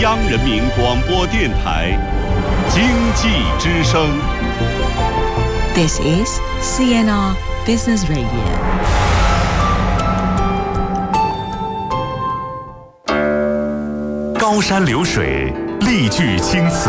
央人民广播电台经济之声。 This is CNR Business Radio。 高山流水，丽句青词，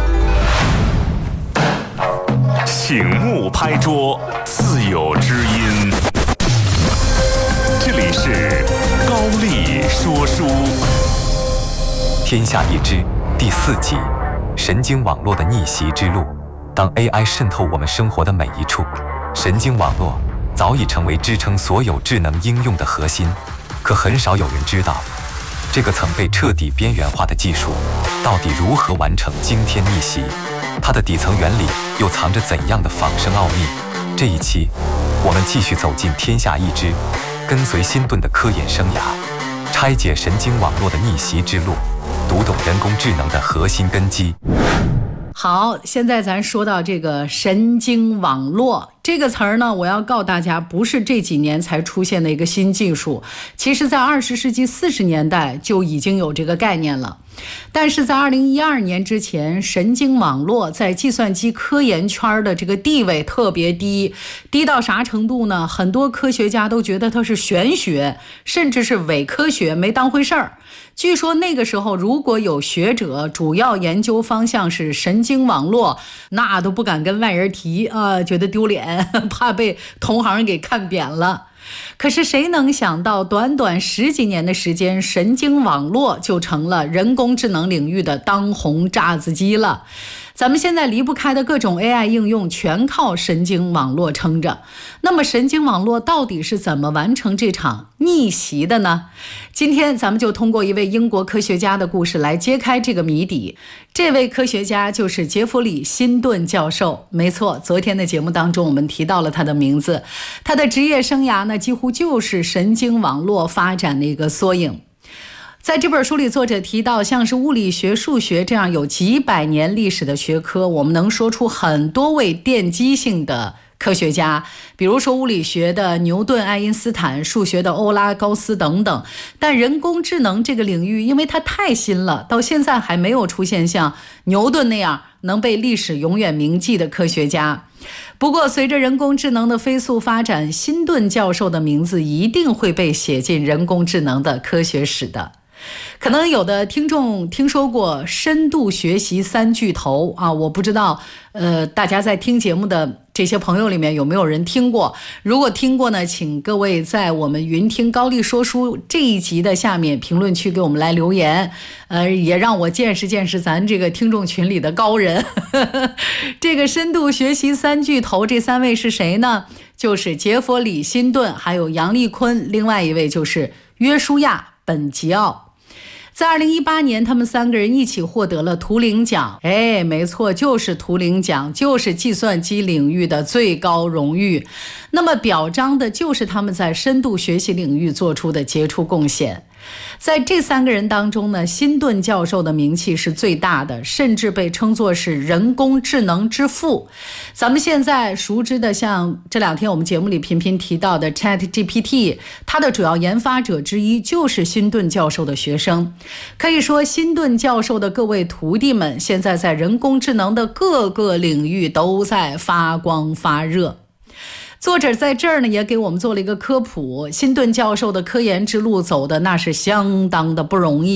醒目拍桌，自有知音。这里是高丽说书。 天下一知第4集，神经网络的逆袭之路。当 AI 渗透我们生活的每一处，神经网络早已成为支撑所有智能应用的核心。可很少有人知道，这个曾被彻底边缘化的技术，到底如何完成惊天逆袭？它的底层原理又藏着怎样的仿生奥秘？这一期，我们继续走进天下一知，跟随辛顿的科研生涯，拆解神经网络的逆袭之路，读懂人工智能的核心根基。 好，现在咱说到这个神经网络这个词儿呢，我要告大家，不是这几年才出现的一个新技术，其实在20世纪40年代就已经有这个概念了。但是在2012年之前，神经网络在计算机科研圈的这个地位特别低，低到啥程度呢？很多科学家都觉得它是玄学，甚至是伪科学，没当回事儿。据说那个时候，如果有学者主要研究方向是神经网络，那都不敢跟外人提啊，觉得丢脸，怕被同行给看扁了。可是谁能想到，短短10几年的时间，神经网络就成了人工智能领域的当红炸子鸡了。咱们现在离不开的各种 AI 应用全靠神经网络撑着。那么神经网络到底是怎么完成这场逆袭的呢？今天咱们就通过一位英国科学家的故事来揭开这个谜底。这位科学家就是杰弗里·辛顿教授。没错，昨天的节目当中我们提到了他的名字。他的职业生涯呢，几乎就是神经网络发展的一个缩影。在这本书里，作者提到，像是物理学、数学这样有几百年历史的学科，我们能说出很多位奠基性的科学家，比如说物理学的牛顿、爱因斯坦，数学的欧拉、高斯等等。但人工智能这个领域，因为它太新了，到现在还没有出现像牛顿那样能被历史永远铭记的科学家。不过随着人工智能的飞速发展，辛顿教授的名字一定会被写进人工智能的科学史的。可能有的听众听说过深度学习3巨头啊，我不知道大家在听节目的这些朋友里面有没有人听过。如果听过呢，请各位在我们云听高丽说书这一集的下面评论区给我们来留言，也让我见识见识咱这个听众群里的高人。这个深度学习3巨头，这3位是谁呢？就是杰弗里·辛顿，还有杨利坤，另外一位就是约书亚·本吉奥。在2018年，他们3个人一起获得了图灵奖。没错，就是图灵奖，就是计算机领域的最高荣誉。那么表彰的就是他们在深度学习领域做出的杰出贡献。在这3个人当中呢，辛顿教授的名气是最大的，甚至被称作是人工智能之父。咱们现在熟知的，像这2天我们节目里频频提到的 ChatGPT， 它的主要研发者之一就是辛顿教授的学生。可以说，辛顿教授的各位徒弟们现在在人工智能的各个领域都在发光发热。作者在这儿呢也给我们做了一个科普，辛顿教授的科研之路走的那是相当的不容易。